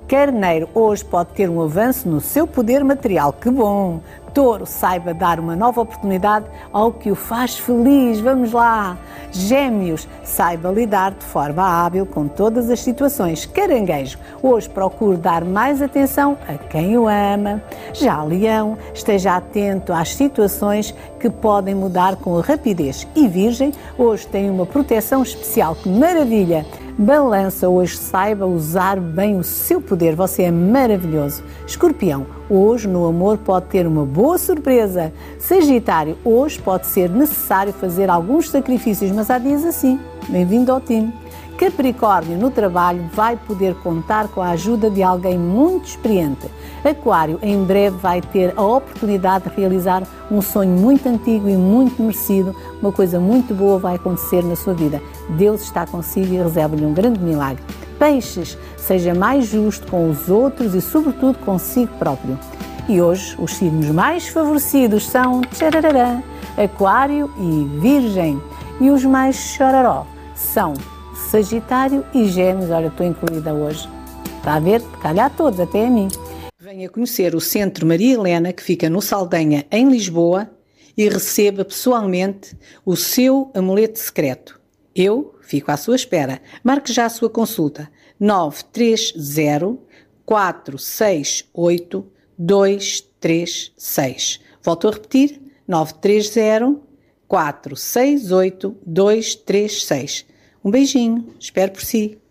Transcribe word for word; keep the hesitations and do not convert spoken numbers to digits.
Carneiro, hoje pode ter um avanço no seu poder material. Que bom! Touro, saiba dar uma nova oportunidade ao que o faz feliz. Vamos lá! Gêmeos, saiba lidar de forma hábil com todas as situações. Caranguejo, hoje procure dar mais atenção a quem o ama. Já Leão, esteja atento às situações que podem mudar com rapidez. E Virgem, hoje tem uma proteção especial. Que maravilha! Balança, hoje saiba usar bem o seu poder, você é maravilhoso. Escorpião, hoje no amor pode ter uma boa surpresa. Sagitário, hoje pode ser necessário fazer alguns sacrifícios, mas há dias assim. Bem-vindo ao time. Capricórnio, no trabalho vai poder contar com a ajuda de alguém muito experiente. Aquário, em breve vai ter a oportunidade de realizar um sonho muito antigo e muito merecido. Uma coisa muito boa vai acontecer na sua vida. Deus está consigo e reserva-lhe um grande milagre. Peixes, seja mais justo com os outros e sobretudo consigo próprio. E hoje os signos mais favorecidos são tchararará, Aquário e Virgem. E os mais chororó são Sagitário e Gêmeos. Olha, estou incluída hoje. Está a ver? Calhar todos, até a mim. Venha conhecer o Centro Maria Helena, que fica no Saldanha, em Lisboa, e receba pessoalmente o seu amuleto secreto. Eu fico à sua espera. Marque já a sua consulta. nove três zero, quatro seis oito, dois três seis. Volto a repetir. nove três zero, quatro seis oito, dois três seis. Um beijinho, espero por si.